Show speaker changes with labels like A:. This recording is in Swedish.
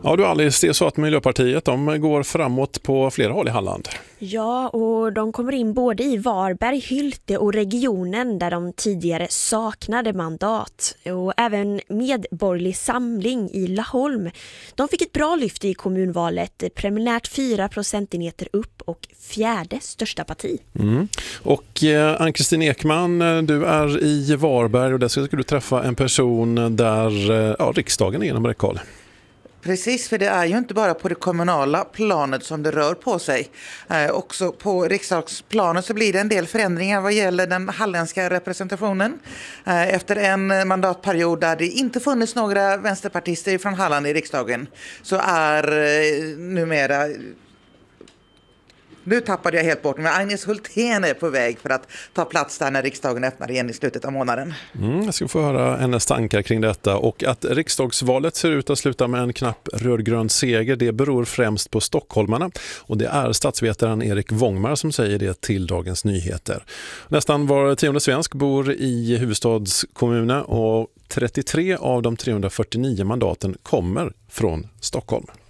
A: Ja du Alice, det är så att Miljöpartiet de går framåt på flera håll i Halland.
B: Ja, och de kommer in både i Varberg, Hylte och regionen där de tidigare saknade mandat. Och även Medborgerlig samling i Laholm. De fick ett bra lyft i kommunvalet, preliminärt 4 procentenheter upp och fjärde största parti.
A: Och Ann-Kristin Ekman, du är i Varberg och där ska du träffa en person där riksdagen är inom räckhåll.
C: Precis, för det är ju inte bara på det kommunala planet som det rör på sig. Också på riksdagsplanet så blir det en del förändringar vad gäller den halländska representationen. Efter en mandatperiod där det inte funnits några vänsterpartister från Halland i riksdagen så är numera... Nu tappade jag helt bort, men Agnes Hultén är på väg för att ta plats där när riksdagen öppnar igen i slutet av månaden.
A: Jag ska få höra hennes tankar kring detta, och att riksdagsvalet ser ut att sluta med en knapp rödgrön seger, det beror främst på stockholmarna, och det är statsvetaren Erik Wångmar som säger det till Dagens Nyheter. Nästan var 10:e svensk bor i huvudstadskommunen och 33 av de 349 mandaten kommer från Stockholm.